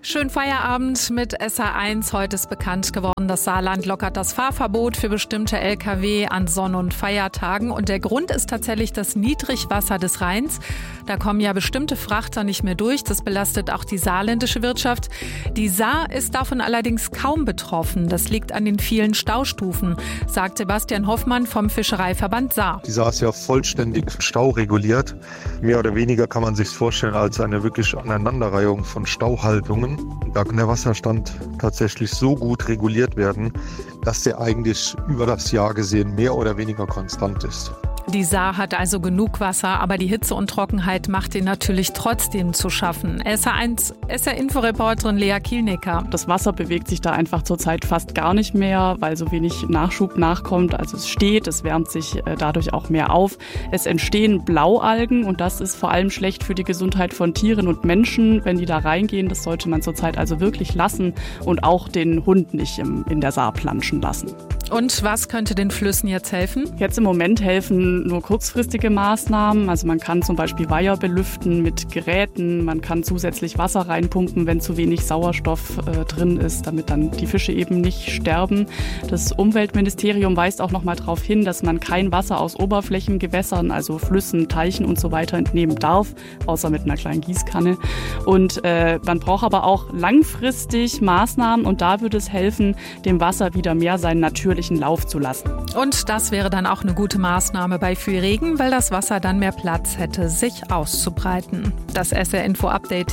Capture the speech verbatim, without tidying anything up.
Schönen Feierabend mit S R eins. Heute ist bekannt geworden, das Saarland lockert das Fahrverbot für bestimmte L K W an Sonn- und Feiertagen. Und der Grund ist tatsächlich das Niedrigwasser des Rheins. Da kommen ja bestimmte Frachter nicht mehr durch. Das belastet auch die saarländische Wirtschaft. Die Saar ist davon allerdings kaum betroffen. Das liegt an den vielen Staustufen, sagt Sebastian Hoffmann vom Fischereiverband Saar. Die Saar ist ja vollständig staureguliert. Mehr oder weniger kann man sich vorstellen als eine wirklich Aneinanderreihung von Stauhaltungen. Da kann der Wasserstand tatsächlich so gut reguliert werden, dass der eigentlich über das Jahr gesehen mehr oder weniger konstant ist. Die Saar hat also genug Wasser, aber die Hitze und Trockenheit macht ihnen natürlich trotzdem zu schaffen. S R eins, S R-Inforeporterin Lea Kielnecker. Das Wasser bewegt sich da einfach zurzeit fast gar nicht mehr, weil so wenig Nachschub nachkommt. Also es steht, es wärmt sich dadurch auch mehr auf. Es entstehen Blaualgen und das ist vor allem schlecht für die Gesundheit von Tieren und Menschen, wenn die da reingehen. Das sollte man zurzeit also wirklich lassen und auch den Hund nicht in der Saar planschen lassen. Und was könnte den Flüssen jetzt helfen? Jetzt im Moment helfen nur kurzfristige Maßnahmen. Also man kann zum Beispiel Weiher belüften mit Geräten. Man kann zusätzlich Wasser reinpumpen, wenn zu wenig Sauerstoff äh, drin ist, damit dann die Fische eben nicht sterben. Das Umweltministerium weist auch noch mal darauf hin, dass man kein Wasser aus Oberflächengewässern, also Flüssen, Teichen und so weiter entnehmen darf, außer mit einer kleinen Gießkanne. Und äh, man braucht aber auch langfristig Maßnahmen und da würde es helfen, dem Wasser wieder mehr seinen natürlichen Lauf zu lassen. Und das wäre dann auch eine gute Maßnahme bei viel Regen, weil das Wasser dann mehr Platz hätte, sich auszubreiten. Das S R-Info-Update